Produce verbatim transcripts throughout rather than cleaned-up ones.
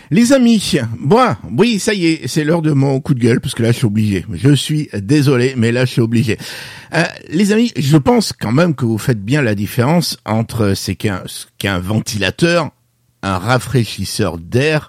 Les amis, bon, oui, ça y est, c'est l'heure de mon coup de gueule, parce que là, je suis obligé. Je suis désolé, mais là, je suis obligé. Euh, les amis, je pense quand même que vous faites bien la différence entre ce qu'un, ce qu'un ventilateur, un rafraîchisseur d'air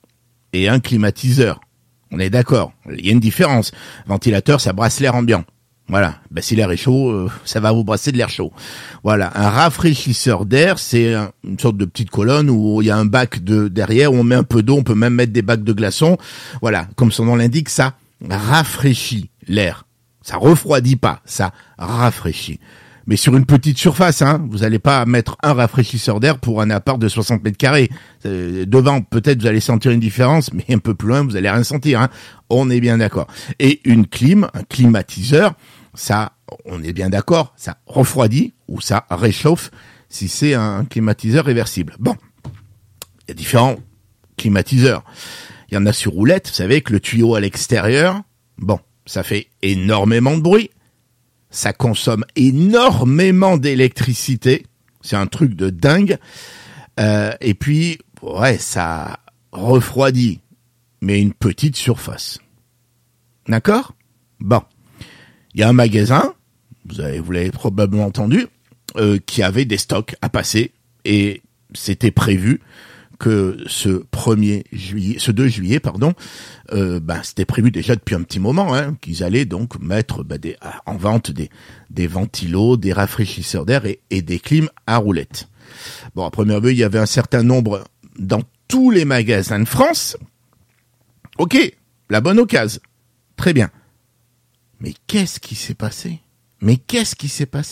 et un climatiseur. On est d'accord, il y a une différence. Ventilateur, ça brasse l'air ambiant. Voilà, ben, si l'air est chaud, euh, ça va vous brasser de l'air chaud. Voilà, un rafraîchisseur d'air, c'est un, une sorte de petite colonne où il y a un bac de derrière, où on met un peu d'eau, on peut même mettre des bacs de glaçons. Voilà, comme son nom l'indique, ça rafraîchit l'air. Ça refroidit pas, ça rafraîchit. Mais sur une petite surface, hein, vous allez pas mettre un rafraîchisseur d'air pour un appart de soixante mètres carrés. Euh, devant, peut-être vous allez sentir une différence, mais un peu plus loin, vous allez rien sentir. Hein. On est bien d'accord. Et une clim, un climatiseur, ça, on est bien d'accord, ça refroidit ou ça réchauffe si c'est un climatiseur réversible. Bon, il y a différents climatiseurs. Il y en a sur roulette, vous savez, avec le tuyau à l'extérieur. Bon, ça fait énormément de bruit. Ça consomme énormément d'électricité. C'est un truc de dingue. Euh, et puis, ouais, ça refroidit, mais une petite surface. D'accord ? Bon. Il y a un magasin, vous avez, vous l'avez probablement entendu, euh, qui avait des stocks à passer et c'était prévu que ce premier juillet, ce deux juillet, pardon, euh, ben c'était prévu déjà depuis un petit moment, hein, qu'ils allaient donc mettre ben, des, en vente des, des ventilos, des rafraîchisseurs d'air et, et des clims à roulettes. Bon, à première vue, il y avait un certain nombre dans tous les magasins de France. Ok, la bonne occasion, très bien. Mais qu'est-ce qui s'est passé ? Mais qu'est-ce qui s'est passé ?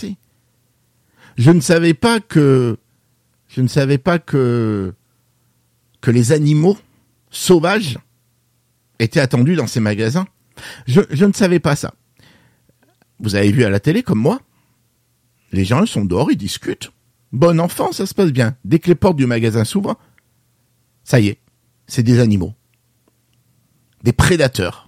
Je ne savais pas que, je ne savais pas que, que les animaux sauvages étaient attendus dans ces magasins. Je, je ne savais pas ça. Vous avez vu à la télé comme moi ? Les gens ils sont dehors, ils discutent. Bon enfant, ça se passe bien. Dès que les portes du magasin s'ouvrent, ça y est, c'est des animaux. Des prédateurs.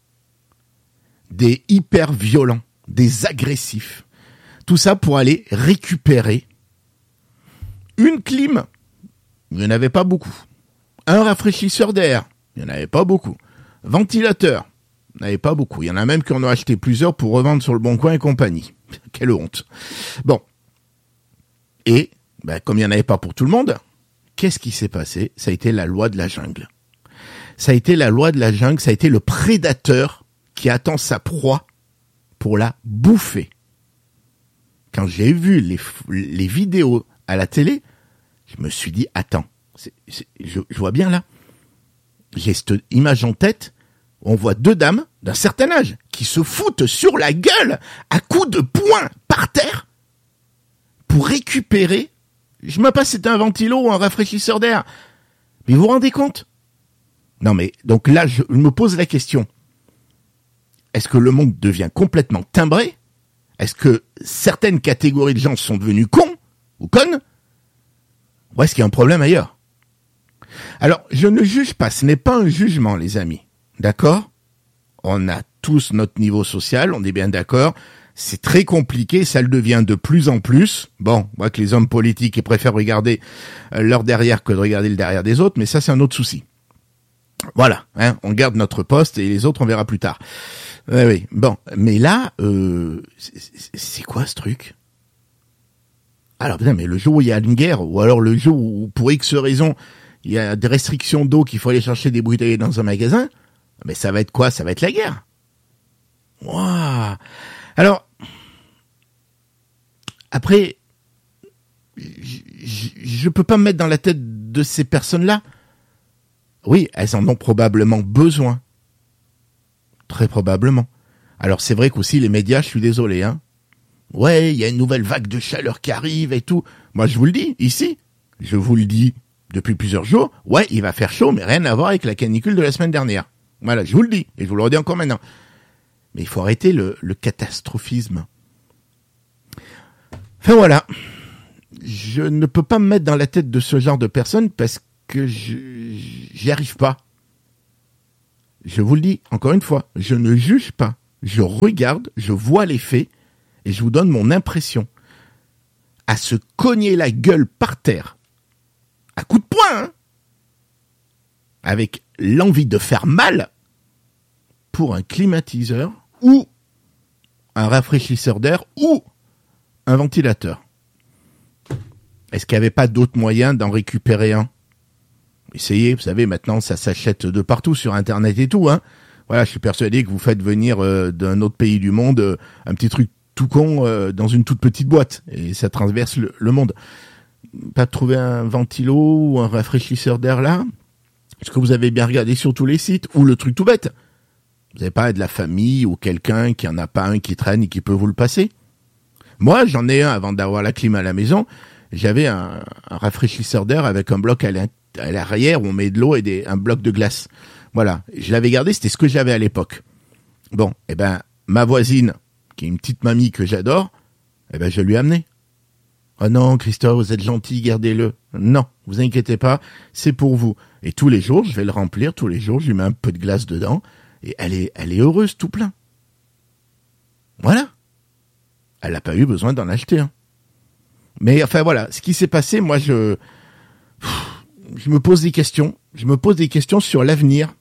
Des hyper violents, des agressifs. Tout ça pour aller récupérer une clim. Il n'y en avait pas beaucoup. Un rafraîchisseur d'air. Il n'y en avait pas beaucoup. Ventilateur. Il n'y en avait pas beaucoup. Il y en a même qui en ont acheté plusieurs pour revendre sur le Bon Coin et compagnie. Quelle honte. Bon. Et, ben, comme il n'y en avait pas pour tout le monde, qu'est-ce qui s'est passé ? Ça a été la loi de la jungle. Ça a été la loi de la jungle. Ça a été le prédateur qui attend sa proie pour la bouffer. Quand j'ai vu les, les vidéos à la télé, je me suis dit, attends, c'est, c'est, je, je vois bien là, j'ai cette image en tête, on voit deux dames d'un certain âge qui se foutent sur la gueule à coups de poing par terre pour récupérer, je ne sais pas si c'était un ventilo ou un rafraîchisseur d'air, mais vous vous rendez compte ? Non mais, donc là, je me pose la question. Est-ce que le monde devient complètement timbré ? Est-ce que certaines catégories de gens sont devenus cons ou connes ? Ou est-ce qu'il y a un problème ailleurs ? Alors, je ne juge pas, ce n'est pas un jugement, les amis. D'accord ? On a tous notre niveau social, on est bien d'accord. C'est très compliqué, ça le devient de plus en plus. Bon, moi que les hommes politiques ils préfèrent regarder leur derrière que de regarder le derrière des autres, mais ça c'est un autre souci. Voilà, hein, on garde notre poste et les autres on verra plus tard. Oui, oui. Bon, mais là, euh, c'est, c'est quoi ce truc ? Alors, putain, mais le jour où il y a une guerre, ou alors le jour où, pour X raison, il y a des restrictions d'eau qu'il faut aller chercher des bouteilles dans un magasin, mais ça va être quoi ? Ça va être la guerre. Waouh ! Alors, après, je peux pas me mettre dans la tête de ces personnes-là. Oui, elles en ont probablement besoin. Très probablement. Alors c'est vrai qu'aussi les médias, je suis désolé, hein. Ouais, il y a une nouvelle vague de chaleur qui arrive et tout. Moi je vous le dis, ici, je vous le dis depuis plusieurs jours, ouais, il va faire chaud, mais rien à voir avec la canicule de la semaine dernière. Voilà, je vous le dis, et je vous le redis encore maintenant. Mais il faut arrêter le, le catastrophisme. Enfin voilà, je ne peux pas me mettre dans la tête de ce genre de personnes parce que je j'y arrive pas. Je vous le dis, encore une fois, je ne juge pas. Je regarde, je vois les faits, et je vous donne mon impression. À se cogner la gueule par terre, à coups de poing, hein, avec l'envie de faire mal pour un climatiseur ou un rafraîchisseur d'air ou un ventilateur. Est-ce qu'il n'y avait pas d'autres moyens d'en récupérer un? Essayez, vous savez, maintenant ça s'achète de partout sur Internet et tout, hein. Voilà, je suis persuadé que vous faites venir euh, d'un autre pays du monde euh, un petit truc tout con euh, dans une toute petite boîte et ça traverse le, le monde. Pas trouver un ventilo ou un rafraîchisseur d'air là? Est-ce que vous avez bien regardé sur tous les sites? Ou le truc tout bête, vous n'avez pas de la famille ou quelqu'un qui en a pas un qui traîne et qui peut vous le passer? Moi, j'en ai un avant d'avoir la clim à la maison. J'avais un, un rafraîchisseur d'air avec un bloc à l'arrière où on met de l'eau et des, un bloc de glace. Voilà, je l'avais gardé, c'était ce que j'avais à l'époque. Bon, eh ben, ma voisine, qui est une petite mamie que j'adore, eh ben, je lui ai amené. Oh non, Christophe, vous êtes gentil, gardez-le. Non, vous inquiétez pas, c'est pour vous. Et tous les jours, je vais le remplir, tous les jours, je lui mets un peu de glace dedans, et elle est, elle est heureuse, tout plein. Voilà. Elle n'a pas eu besoin d'en acheter un. Mais enfin voilà, ce qui s'est passé, moi je, je me pose des questions. Je me pose des questions sur l'avenir.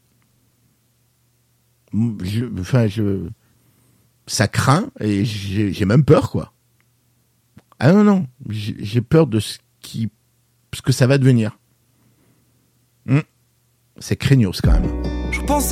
Je, enfin, je, ça craint et j'ai, j'ai même peur, quoi. Ah non, non, j'ai, j'ai peur de ce qui, ce que ça va devenir. Hum, c'est craignos quand même. Je pense